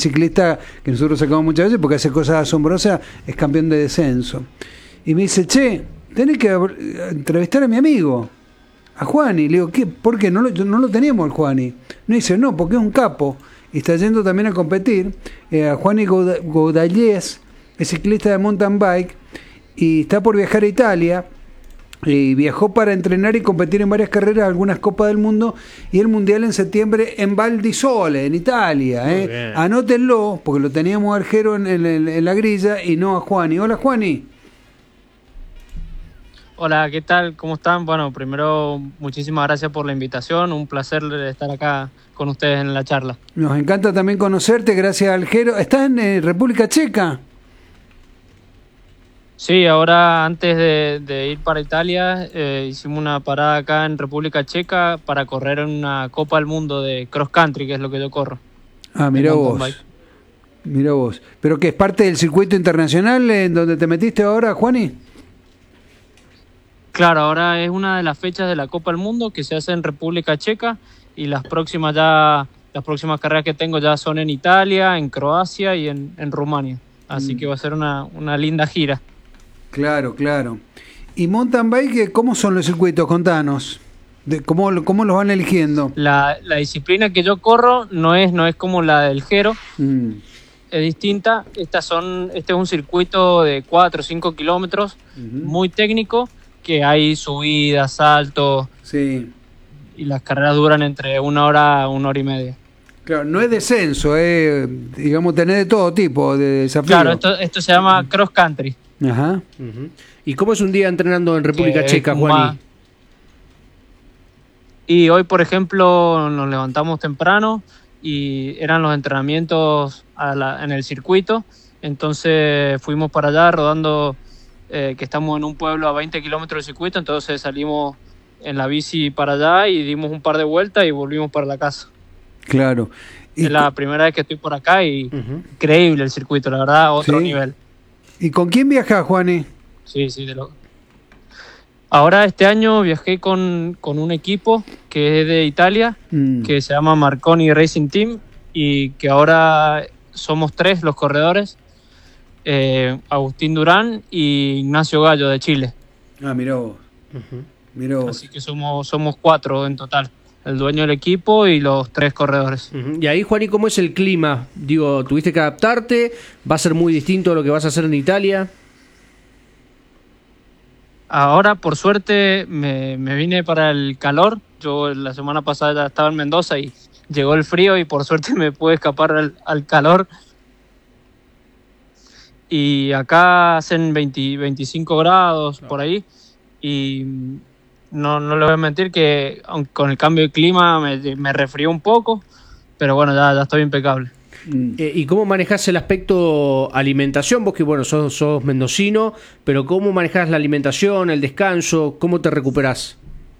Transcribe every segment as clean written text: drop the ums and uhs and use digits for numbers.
ciclista que nosotros sacamos muchas veces porque hace cosas asombrosas, es campeón de descenso. Y me dice, che, tenés que entrevistar a mi amigo, a Juani. Le digo, ¿qué? ¿Por qué? No lo teníamos el Juani. Me dice, no, porque es un capo. Y está yendo también a competir. A Juani Godallés, es ciclista de mountain bike, y está por viajar a Italia. Y viajó para entrenar y competir en varias carreras, algunas Copas del Mundo, y el Mundial en septiembre en Val di Sole, en Italia. Anótenlo, porque lo teníamos a Argero en la grilla y no a Juani. Hola, Juani. Hola, ¿qué tal? ¿Cómo están? Bueno, primero, muchísimas gracias por la invitación. Un placer estar acá con ustedes en la charla. Nos encanta también conocerte, gracias a Argero. ¿Estás en República Checa? Sí, ahora antes de ir para Italia, hicimos una parada acá en República Checa para correr en una Copa del Mundo de cross country, que es lo que yo corro. Ah, mira vos. Mira vos. ¿Pero qué es parte del circuito internacional en donde te metiste ahora, Juani? Claro, ahora es una de las fechas de la Copa del Mundo que se hace en República Checa, y las próximas carreras que tengo ya son en Italia, en Croacia y en Rumania. Así que va a ser una linda gira. Claro, claro. ¿Y mountain bike, cómo son los circuitos? Contanos. ¿Cómo los van eligiendo? La disciplina que yo corro no es como la del Jero. Es distinta. Este es un circuito de 4 o 5 kilómetros, muy técnico, que hay subidas, saltos. Sí. Y las carreras duran entre 1 hora a 1 hora y media. Claro, no es descenso, digamos, tener de todo tipo de desafío. Claro, esto se llama cross country. Ajá. ¿Y cómo es un día entrenando en República Checa, Juani? Y hoy, por ejemplo, nos levantamos temprano y eran los entrenamientos en el circuito. Entonces fuimos para allá rodando, que estamos en un pueblo a 20 kilómetros del circuito. Entonces salimos en la bici para allá y dimos un par de vueltas y volvimos para la casa. Claro. Es la primera vez que estoy por acá y increíble el circuito, la verdad, otro nivel. ¿Y con quién viajas, Juani? Sí, Ahora este año viajé con un equipo que es de Italia, que se llama Marconi Racing Team, y que ahora somos 3 los corredores, Agustín Durán y Ignacio Gallo de Chile. Ah, mirá vos. Mirá vos. Así que somos 4 en total. El dueño del equipo y los 3 corredores. Y ahí, Juani, ¿cómo es el clima? Digo, ¿tuviste que adaptarte? ¿Va a ser muy distinto a lo que vas a hacer en Italia? Ahora, por suerte, me vine para el calor. Yo la semana pasada ya estaba en Mendoza y llegó el frío y por suerte me pude escapar al calor. Y acá hacen 25 grados por ahí y... No le voy a mentir que con el cambio de clima me resfrió un poco, pero bueno, ya estoy impecable. ¿Y cómo manejás el aspecto alimentación? Vos que bueno, sos mendocino, pero ¿cómo manejás la alimentación, el descanso? ¿Cómo te recuperás?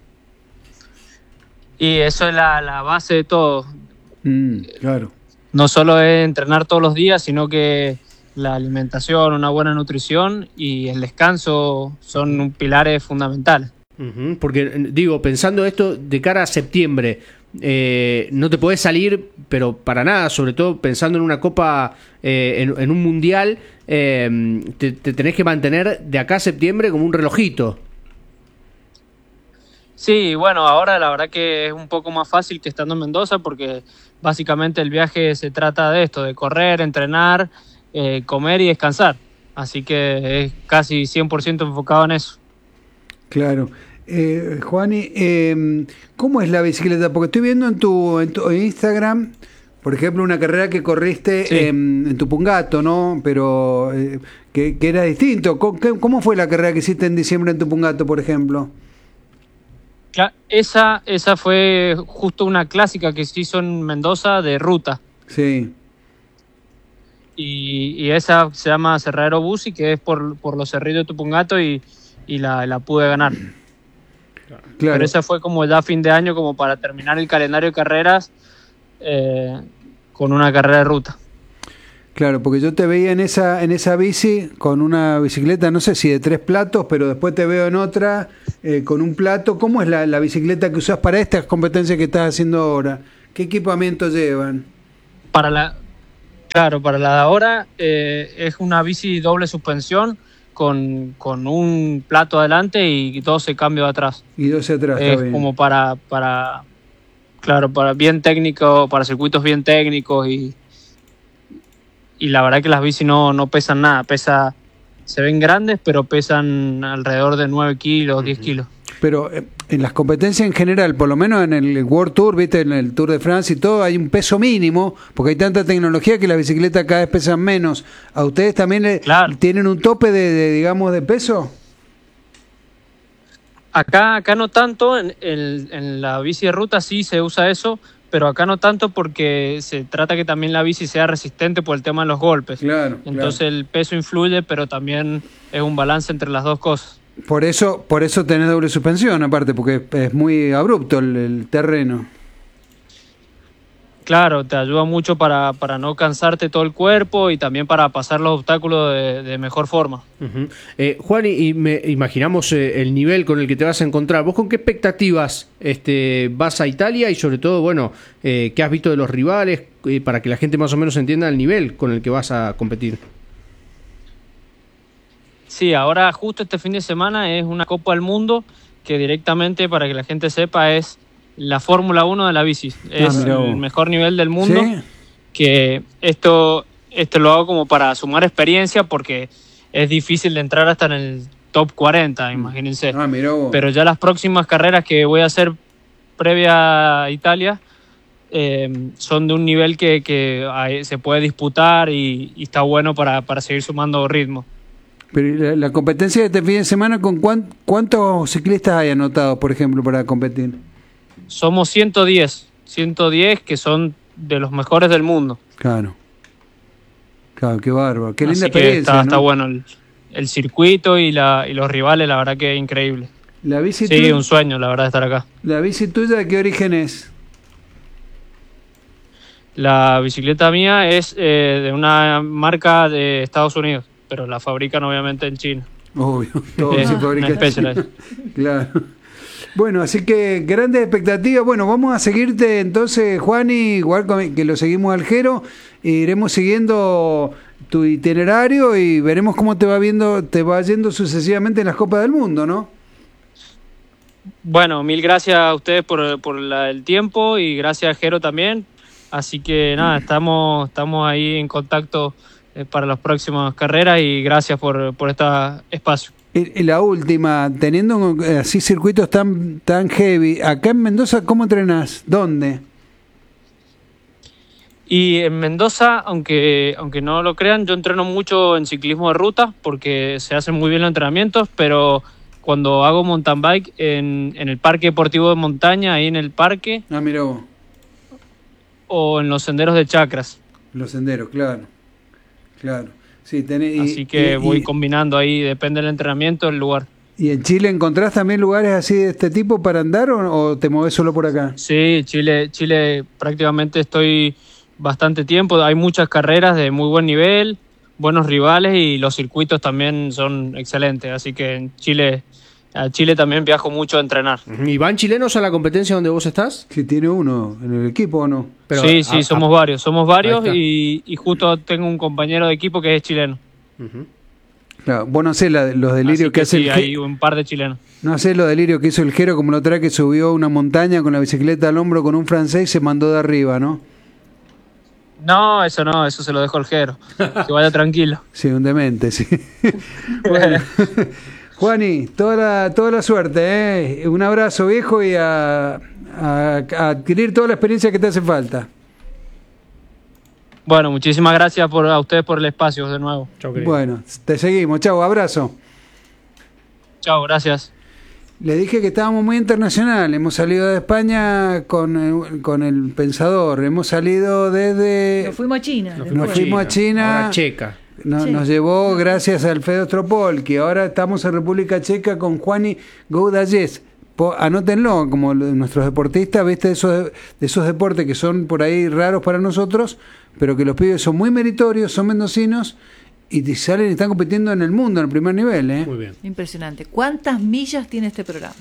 Y eso es la base de todo. Claro. No solo es entrenar todos los días, sino que la alimentación, una buena nutrición y el descanso son pilares fundamentales. Porque digo, pensando esto de cara a septiembre, no te podés salir, pero para nada, sobre todo pensando en una copa, en un mundial, te tenés que mantener de acá a septiembre como un relojito. Sí, bueno, ahora la verdad que es un poco más fácil que estando en Mendoza, porque básicamente el viaje se trata de esto, de correr, entrenar, comer y descansar. Así que es casi 100% enfocado en eso. Claro. Juani, ¿cómo es la bicicleta? Porque estoy viendo en tu Instagram, por ejemplo, una carrera que corriste en Tupungato, ¿no? Pero que era distinto. ¿Cómo fue la carrera que hiciste en diciembre en Tupungato, por ejemplo? Esa fue justo una clásica que se hizo en Mendoza de ruta. Sí. Y esa se llama Cerradero Bussi, que es por los cerrillos de Tupungato y la pude ganar. Claro. Pero esa fue como ya fin de año, como para terminar el calendario de carreras con una carrera de ruta. Claro, porque yo te veía en esa bici con una bicicleta, no sé si de 3 platos, pero después te veo en otra con un plato. ¿Cómo es la bicicleta que usás para estas competencias que estás haciendo ahora? ¿Qué equipamiento llevan? Claro, para la de ahora es una bici doble suspensión con un plato adelante y 12 cambios atrás. Y 12 atrás, Es está bien. como claro, para bien técnico, para circuitos bien técnicos y la verdad que las bicis no pesan nada. Se ven grandes, pero pesan alrededor de 9 kilos, 10 kilos. Pero en las competencias en general, por lo menos en el World Tour, viste, en el Tour de Francia y todo, hay un peso mínimo, porque hay tanta tecnología que las bicicletas cada vez pesan menos. ¿A ustedes también Claro. tienen un tope digamos, de peso? Acá no tanto, en la bici de ruta sí se usa eso, pero acá no tanto porque se trata que también la bici sea resistente por el tema de los golpes. Claro. Entonces el peso influye, pero también es un balance entre las dos cosas. Por eso tenés doble suspensión, aparte, porque es muy abrupto el terreno. Claro, te ayuda mucho para no cansarte todo el cuerpo y también para pasar los obstáculos de mejor forma. Uh-huh. Juan, y imaginamos el nivel con el que te vas a encontrar. ¿Vos con qué expectativas vas a Italia? Y sobre todo, bueno, ¿qué has visto de los rivales? Para que la gente más o menos entienda el nivel con el que vas a competir. Sí, ahora justo este fin de semana es una Copa del Mundo que directamente, para que la gente sepa, es la Fórmula 1 de la bici. Es el mejor nivel del mundo. ¿Sí? Que esto lo hago como para sumar experiencia porque es difícil de entrar hasta en el top 40, imagínense. Mirá vos. Pero ya las próximas carreras que voy a hacer previa a Italia son de un nivel que se puede disputar y está bueno para seguir sumando ritmo. Pero la competencia de este fin de semana, ¿con cuántos ciclistas hay anotados, por ejemplo, para competir? Somos 110 que son de los mejores del mundo. Claro, qué bárbaro, qué linda Así que experiencia, ¿no? está bueno el circuito y los rivales, la verdad que es increíble. La bici Sí, un sueño, la verdad, estar acá. ¿La bici tuya de qué origen es? La bicicleta mía es de una marca de Estados Unidos, pero la fabrican obviamente en China. Obvio, todo se fabrica en Specialized. China. Claro. Bueno, así que grandes expectativas. Bueno, vamos a seguirte entonces, Juan, y igual que lo seguimos al Jero, iremos siguiendo tu itinerario y veremos cómo te va yendo sucesivamente en las Copas del Mundo, ¿no? Bueno, mil gracias a ustedes por el tiempo y gracias a Jero también. Así que nada, estamos ahí en contacto para las próximas carreras y gracias por este espacio. Y la última, teniendo así circuitos tan heavy, acá en Mendoza, ¿cómo entrenás? ¿Dónde? Y en Mendoza, aunque no lo crean, yo entreno mucho en ciclismo de ruta porque se hacen muy bien los entrenamientos, pero cuando hago mountain bike en el parque deportivo de montaña, ahí en el parque, Mirá vos. o en los senderos de chacras. Los senderos, claro. Sí, Así que voy combinando ahí, depende del entrenamiento, el lugar. ¿Y en Chile encontrás también lugares así de este tipo para andar o te movés solo por acá? Sí, Chile prácticamente estoy bastante tiempo. Hay muchas carreras de muy buen nivel, buenos rivales y los circuitos también son excelentes. Así que a Chile también viajo mucho a entrenar. ¿Y van chilenos a la competencia donde vos estás? Si tiene uno en el equipo o no. Pero, sí, somos varios y justo tengo un compañero de equipo que es chileno. Uh-huh. Claro, vos no hacés los delirios que hace sí, hay un par de chilenos. No hacés los delirios que hizo el Jero como la otra vez que subió una montaña con la bicicleta al hombro con un francés y se mandó de arriba, ¿no? No, eso se lo dejo al Jero. Que vaya tranquilo. Sí, un demente, sí. Bueno, Juani, toda la suerte, ¿eh? Un abrazo, viejo, y a adquirir toda la experiencia que te hace falta. Bueno, muchísimas gracias a ustedes por el espacio de nuevo. Chau, querido. Bueno, te seguimos. Chau, abrazo. Chao, gracias. Le dije que estábamos muy internacional. Hemos salido de España con el Pensador. Hemos salido desde... Nos fuimos a China. Nos fuimos a China. Ahora Checa. Nos llevó gracias a Alfredo Stropolki. Ahora estamos en República Checa con Juani Goudalles. Anótenlo, como nuestros deportistas, ¿viste? De esos deportes que son por ahí raros para nosotros, pero que los pibes son muy meritorios, son mendocinos y salen y están compitiendo en el mundo, en el primer nivel, ¿eh? Muy bien. Impresionante. ¿Cuántas millas tiene este programa?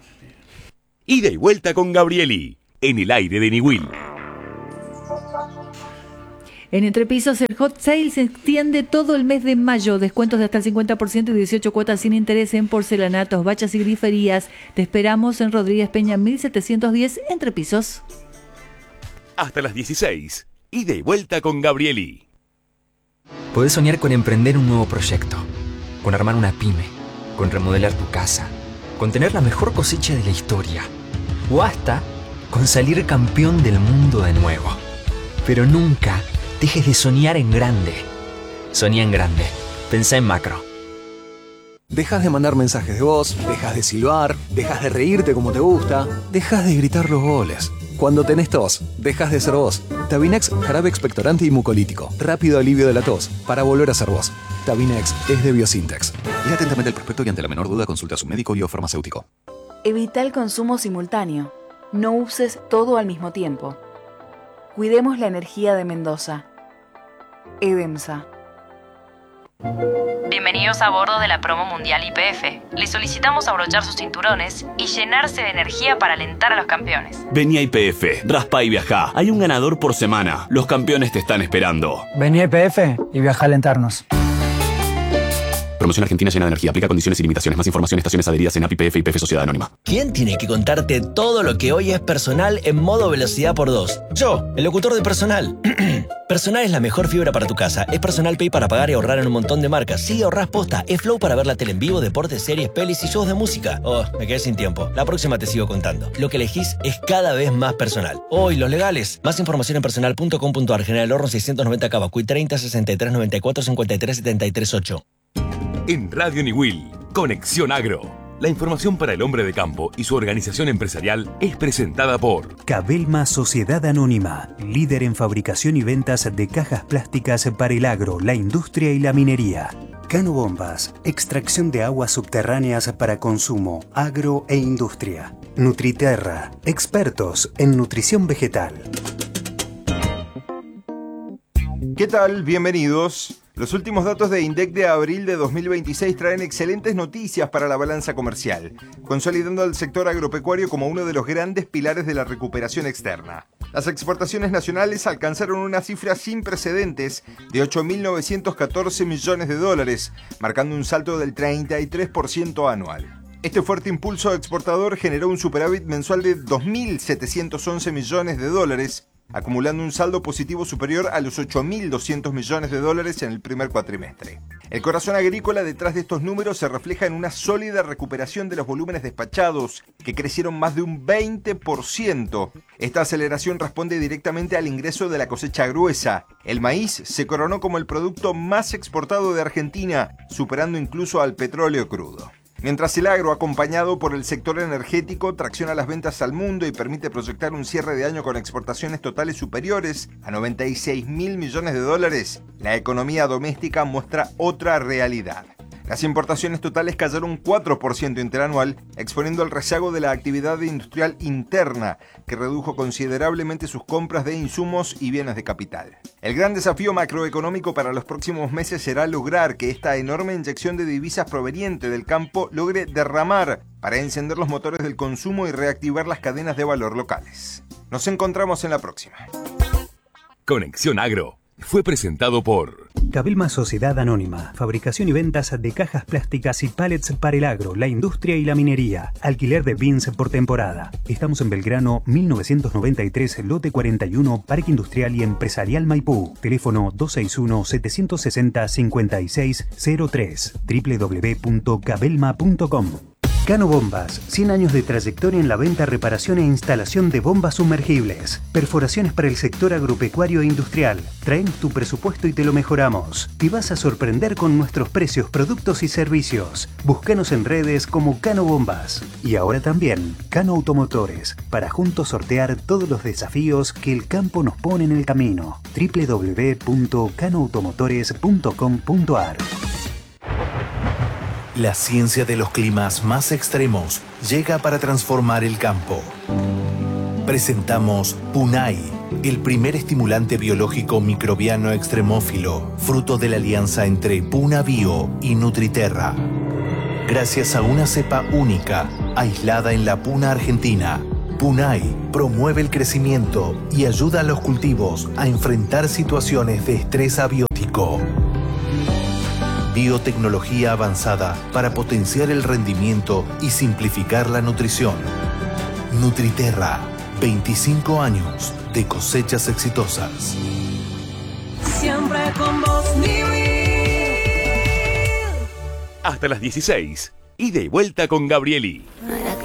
Ida y vuelta con Gabrieli, en el aire de Niwil. En Entrepisos el Hot Sale se extiende todo el mes de mayo. Descuentos de hasta el 50% y 18 cuotas sin interés en porcelanatos, bachas y griferías. Te esperamos en Rodríguez Peña 1710, Entrepisos. Hasta las 16. Ida y vuelta con Gabrieli. Podés soñar con emprender un nuevo proyecto, con armar una pyme, con remodelar tu casa, con tener la mejor cosecha de la historia, o hasta con salir campeón del mundo de nuevo. Pero nunca dejes de soñar en grande. Soñá en grande. Pensá en macro. Dejas de mandar mensajes de voz, dejas de silbar, dejas de reírte como te gusta, dejas de gritar los goles. Cuando tenés tos, dejas de ser vos. Tabinex, jarabe expectorante y mucolítico. Rápido alivio de la tos, para volver a ser vos. Tabinex es de Biosintex. Lea atentamente el prospecto y ante la menor duda consulta a su médico y o farmacéutico. Evita el consumo simultáneo. No uses todo al mismo tiempo. Cuidemos la energía de Mendoza. EDEMSA. Bienvenidos a bordo de la promo mundial YPF. Les solicitamos abrochar sus cinturones y llenarse de energía para alentar a los campeones. Vení a YPF, raspa y viajá. Hay un ganador por semana. Los campeones te están esperando. Vení a YPF y viajá a alentarnos. Promoción Argentina llena de energía. Aplica condiciones y limitaciones. Más información, estaciones adheridas en API, YPF y YPF Sociedad Anónima. ¿Quién tiene que contarte todo lo que hoy es personal en modo velocidad por 2? Yo, el locutor de Personal. Personal es la mejor fibra para tu casa. Es Personal Pay para pagar y ahorrar en un montón de marcas. Sí, ahorrás posta. Es Flow para ver la tele en vivo, deportes, series, pelis y shows de música. Oh, me quedé sin tiempo. La próxima te sigo contando. Lo que elegís es cada vez más personal. Oh, y los legales. Más información en personal.com.ar. General Horno 690 Cavacuy 30 63 94 53 73 8. En Radio Niwil, Conexión Agro. La información para el hombre de campo y su organización empresarial es presentada por Cabelma Sociedad Anónima, líder en fabricación y ventas de cajas plásticas para el agro, la industria y la minería. Cano Bombas, extracción de aguas subterráneas para consumo, agro e industria. Nutriterra, expertos en nutrición vegetal. ¿Qué tal? Bienvenidos. Los últimos datos de INDEC de abril de 2026 traen excelentes noticias para la balanza comercial, consolidando al sector agropecuario como uno de los grandes pilares de la recuperación externa. Las exportaciones nacionales alcanzaron una cifra sin precedentes de 8.914 millones de dólares, marcando un salto del 33% anual. Este fuerte impulso exportador generó un superávit mensual de 2.711 millones de dólares, acumulando un saldo positivo superior a los 8.200 millones de dólares en el primer cuatrimestre. El corazón agrícola detrás de estos números se refleja en una sólida recuperación de los volúmenes despachados, que crecieron más de un 20%. Esta aceleración responde directamente al ingreso de la cosecha gruesa. El maíz se coronó como el producto más exportado de Argentina, superando incluso al petróleo crudo. Mientras el agro, acompañado por el sector energético, tracciona las ventas al mundo y permite proyectar un cierre de año con exportaciones totales superiores a 96.000 millones de dólares, la economía doméstica muestra otra realidad. Las importaciones totales cayeron 4% interanual, exponiendo el rezago de la actividad industrial interna, que redujo considerablemente sus compras de insumos y bienes de capital. El gran desafío macroeconómico para los próximos meses será lograr que esta enorme inyección de divisas proveniente del campo logre derramar para encender los motores del consumo y reactivar las cadenas de valor locales. Nos encontramos en la próxima. Conexión Agro fue presentado por Cabelma Sociedad Anónima, fabricación y ventas de cajas plásticas y pallets para el agro, la industria y la minería. Alquiler de bins por temporada. Estamos en Belgrano 1993, lote 41, Parque Industrial y Empresarial Maipú. Teléfono 261-760-5603. www.cabelma.com. Cano Bombas, 100 años de trayectoria en la venta, reparación e instalación de bombas sumergibles. Perforaciones para el sector agropecuario e industrial. Traemos tu presupuesto y te lo mejoramos. Te vas a sorprender con nuestros precios, productos y servicios. Búscanos en redes como Cano Bombas. Y ahora también Cano Automotores, para juntos sortear todos los desafíos que el campo nos pone en el camino. www.canoautomotores.com.ar. La ciencia de los climas más extremos llega para transformar el campo. Presentamos Punai, el primer estimulante biológico microbiano extremófilo, fruto de la alianza entre Puna Bio y Nutriterra. Gracias a una cepa única, aislada en la puna argentina, PUNAI promueve el crecimiento y ayuda a los cultivos a enfrentar situaciones de estrés abiótico. Biotecnología avanzada para potenciar el rendimiento y simplificar la nutrición. Nutriterra, 25 años de cosechas exitosas. Siempre con vos, Hasta las 16. Ida y vuelta con Gabrieli. Para